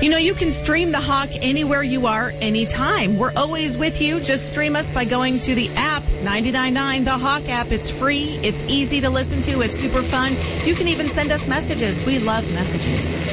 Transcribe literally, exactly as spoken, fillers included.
You know, you can stream The Hawk anywhere you are, anytime. We're always with you. Just stream us by going to the app, ninety-nine point nine The Hawk app. It's free. It's easy to listen to. It's super fun. You can even send us messages. We love messages.